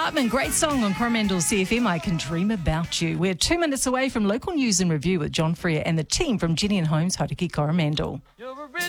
Hartman, great song on Coromandel CFM, I Can Dream About You. We're 2 minutes away from local news and review with John Freer and the team from Jenny and Holmes, Hauraki Coromandel.